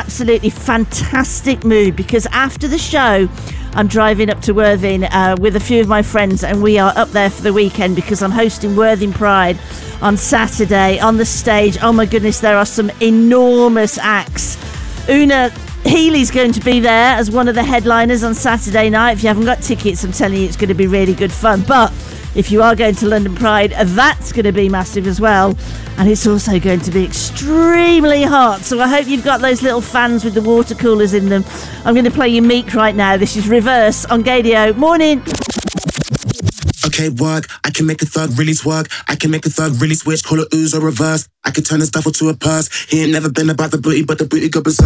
absolutely fantastic mood because after the show, I'm driving up to Worthing with a few of my friends, and we are up there for the weekend because I'm hosting Worthing Pride on Saturday on the stage. Oh my goodness, there are some enormous acts. Una Healy's going to be there as one of the headliners on Saturday night. If you haven't got tickets, I'm telling you, it's going to be really good fun. But if you are going to London Pride, that's going to be massive as well. And it's also going to be extremely hot. So I hope you've got those little fans with the water coolers in them. I'm going to play you Meek right now. This is Reverse on Gadio. Morning. Okay, work. I can make a thug really twerk. I can make a thug really switch. Call it ooze or reverse. I can turn this duffel to a purse. He ain't never been about the booty, but the booty got berserk.